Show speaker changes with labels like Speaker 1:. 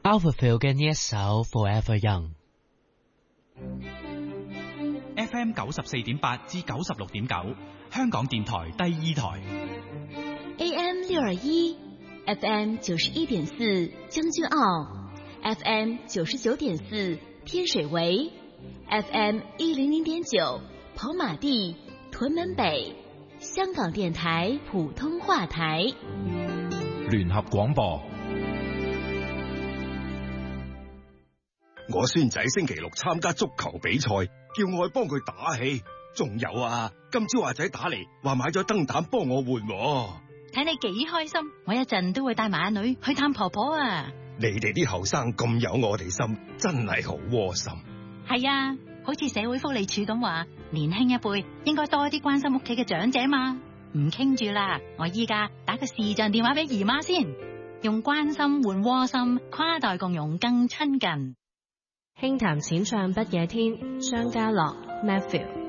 Speaker 1: Alphaville 嘅呢一首 Forever Young。
Speaker 2: FM 94.8至96.9，香港電台第二台。
Speaker 3: AM 621 FM 91.4將軍澳， FM 99.4天水圍， FM 100.9跑馬地屯門北，香港電台普通話台
Speaker 4: 聯合廣播。
Speaker 5: 我孫仔星期六參加足球比賽，叫我去幫佢打氣。仲有啊，今朝阿仔打嚟話買咗燈膽幫我換。
Speaker 6: 睇你幾開心，我一陣都會帶埋阿女去探婆婆啊！
Speaker 5: 你哋啲後生咁有我哋心，真係好窩心。
Speaker 6: 係啊，好似社會福利署咁話，年輕一輩應該多啲關心屋企嘅長者嘛。唔傾住啦，我依家打個視像電話俾姨媽先，用關心換窩心，跨代共融更親近。
Speaker 7: 輕談淺唱不夜天，張家樂 Matthew。